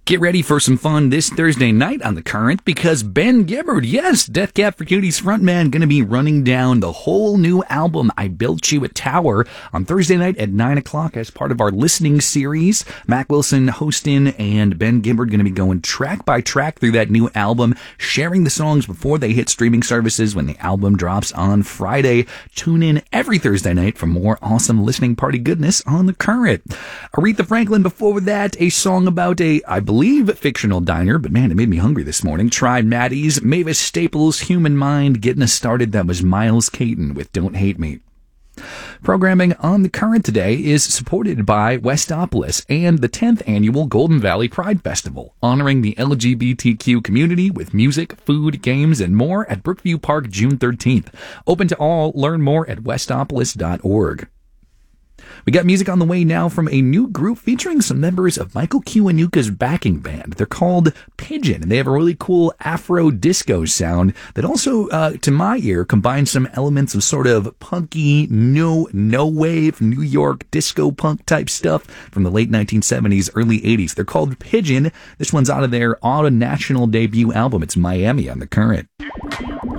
Get ready for some fun this Thursday night on The Current because Ben Gibbard, yes, Death Cab for Cutie's frontman, going to be running down the whole new album, I Built You a Tower, on Thursday night at 9 o'clock as part of our listening series. Mac Wilson hosting and Ben Gibbard going to be going track by track through that new album, sharing the songs before they hit streaming services when the album drops on Friday. Tune in every Thursday night for more awesome listening party goodness on The Current. Aretha Franklin before that, a song about I believe fictional diner, but man, it made me hungry this morning. Tried Maddie's, Mavis Staples, Human Mind, getting us started. That was Miles Caton with Don't Hate Me. Programming on The Current today is supported by Westopolis and the 10th annual Golden Valley Pride Festival, honoring the LGBTQ community with music, food, games, and more at Brookview Park June 13th. Open to all. Learn more at westopolis.org. We got music on the way now from a new group featuring some members of Michael Kiwanuka's backing band. They're called Pigeon, and they have a really cool Afro disco sound that also, to my ear, combines some elements of sort of punky, no-wave, New York disco punk type stuff from the late 1970s, early 80s. They're called Pigeon. This one's out of their auto-national debut album. It's Miami on The Current.